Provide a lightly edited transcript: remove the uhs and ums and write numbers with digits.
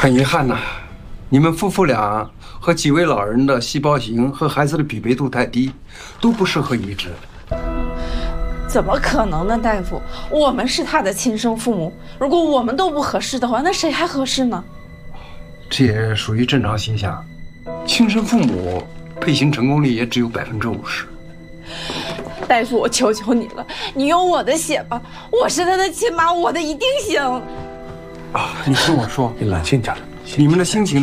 很遗憾呐，你们夫妇俩和几位老人的细胞型和孩子的匹配度太低，都不适合移植。 怎么可能呢，大夫？我们是他的亲生父母，如果我们都不合适的话，那谁还合适呢？ 这也属于正常现象，亲生父母配型成功率也只有50%。 大夫，我求求你了，你用我的血吧，我是他的亲妈，我的一定行。 你听我说， 你冷静点， 你们的心情。